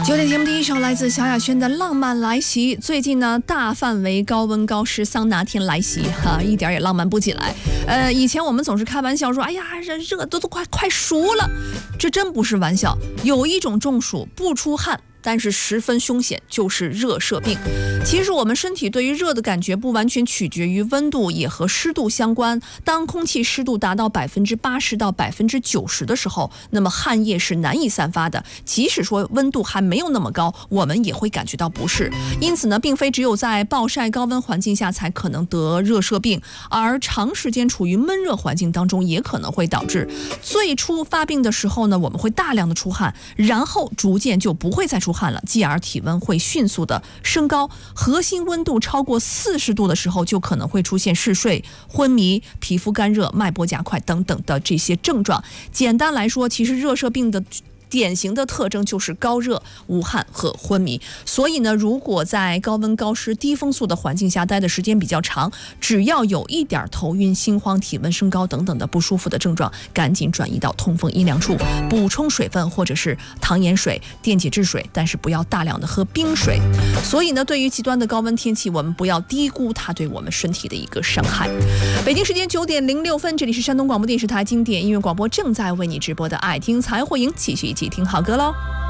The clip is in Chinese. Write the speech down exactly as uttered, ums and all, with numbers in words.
九点节目第一首来自萧亚轩的《浪漫来袭》。最近呢，大范围高温高湿桑拿天来袭，哈，一点也浪漫不起来。呃，以前我们总是开玩笑说，哎呀，这热都都快快熟了，这真不是玩笑。有一种中暑不出汗，但是十分凶险，就是热射病。其实我们身体对于热的感觉不完全取决于温度，也和湿度相关。当空气湿度达到百分之八十到百分之九十的时候，那么汗液是难以散发的。即使说温度还没有那么高，我们也会感觉到不适。因此呢，并非只有在暴晒高温环境下才可能得热射病，而长时间处于闷热环境当中也可能会导致。最初发病的时候呢，我们会大量的出汗，然后逐渐就不会再出汗了，继而体温会迅速的升高。核心温度超过四十度的时候，就可能会出现嗜睡、昏迷、皮肤干热、脉搏加快等等的这些症状。简单来说，其实热射病的典型的特征就是高热、无汗和昏迷。所以呢，如果在高温高湿低风速的环境下待的时间比较长，只要有一点头晕、心慌、体温升高等等的不舒服的症状，赶紧转移到通风阴凉处，补充水分或者是糖盐水、电解质水，但是不要大量的喝冰水。所以呢，对于极端的高温天气，我们不要低估它对我们身体的一个伤害。北京时间九点零六分，这里是山东广播电视台经典音乐广播正在为你直播的爱听才会赢，继续一起听好歌喽。